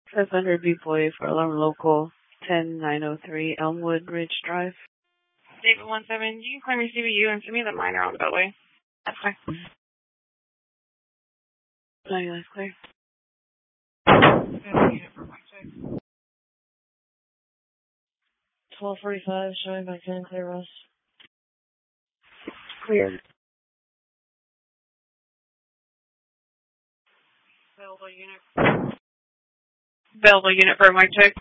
500 B-Boy for alarm local 10903 Elmwood Ridge Drive. David 17, you can claim your CBU and send me the minor on the beltway. That's fine. No, that's clear. 1245, showing by 10, clear Ross. Clear. Available unit for a mic check.